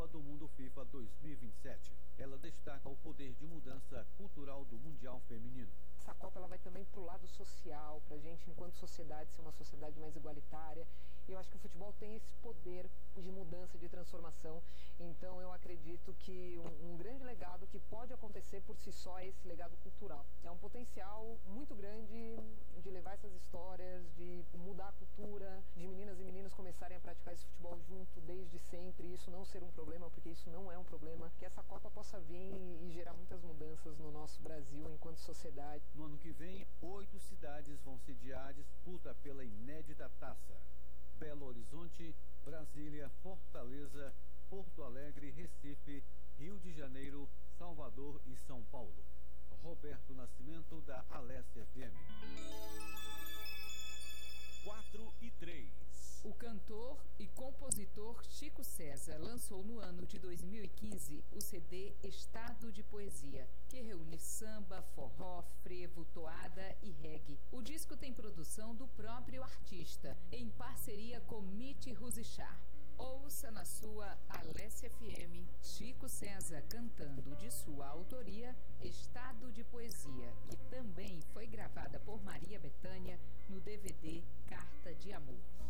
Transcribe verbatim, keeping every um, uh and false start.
Copa do Mundo FIFA dois mil e vinte e sete. Ela destaca o poder de mudança cultural do Mundial Feminino. Essa Copa ela vai também para o lado social, para a gente, enquanto sociedade, ser uma sociedade mais igualitária. E eu acho que o futebol tem esse poder de mudança, de transformação. Então eu acredito que um, um grande legado que pode acontecer por si só é esse legado cultural. É um potencial muito grande de levar essas histórias, de mudar a cultura, de meninas e meninos começarem a praticar esse futebol junto desde sempre, e isso não ser um problema, porque isso não é um problema. Que essa Copa possa vir e, e gerar muitas mudanças no nosso Brasil enquanto sociedade. No ano que vem, oito cidades vão sediar a disputa pela inédita taça. Belo Horizonte, Brasília, Fortaleza, Porto Alegre, Recife, Rio de Janeiro, Salvador e São Paulo. Roberto Nascimento, da Alessia F M. quatro e três. O cantor e compositor Chico César lançou no ano de dois mil e quinze o C D Estado de Poesia, que reúne samba, forró, frevo, toada e reggae. O disco tem produção do próprio artista, em parceria com Mitty Ruzichar. Ouça na sua Alessia F M Chico César cantando de sua autoria Estado de Poesia, que também foi gravada por Maria Bethânia no D V D Carta de Amor.